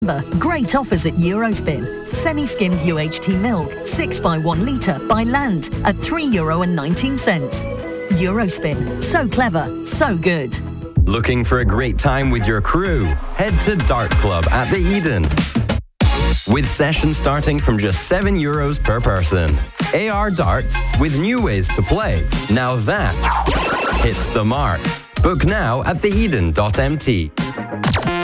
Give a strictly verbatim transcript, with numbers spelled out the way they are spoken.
Great offers at Eurospin. Semi-skimmed U H T milk, six by one litre by land at three euro and nineteen cents. Eurospin. So clever, so good. Looking for a great time with your crew? Head to Dart Club at the Eden. With sessions starting from just seven euros per person. A R Darts with new ways to play. Now that hits the mark. Book now at the eden dot m t.